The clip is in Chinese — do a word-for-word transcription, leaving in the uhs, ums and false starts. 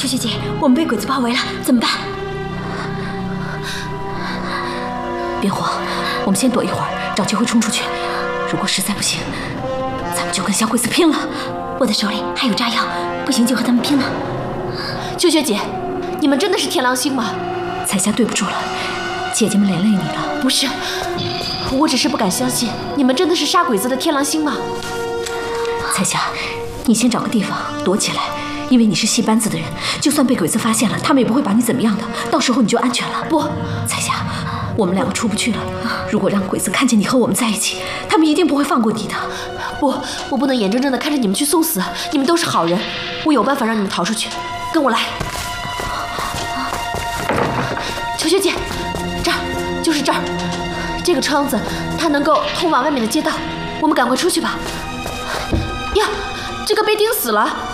秋姐，我们被鬼子包围了，怎么办？别慌，我们先躲一会儿，找机会冲出去。如果实在不行，咱们就跟小鬼子拼了。我的手里还有炸药，不行就和他们拼了。 秋雪姐，你们真的是天狼星吗？ 彩霞，对不住了，姐姐们连累你了。 不是，我只是不敢相信，你们真的是杀鬼子的天狼星吗？ 彩霞，你先找个地方躲起来，因为你是戏班子的人，就算被鬼子发现了，他们也不会把你怎么样的，到时候你就安全了。 不， 彩霞，我们两个出不去了，如果让鬼子看见你和我们在一起，他们一定不会放过你的。 不，我不能眼睁睁地看着你们去送死，你们都是好人，我有办法让你们逃出去，跟我来。秋雪姐，这儿就是这儿，这个窗子它能够通往外面的街道，我们赶快出去吧。呀，这个被钉死了。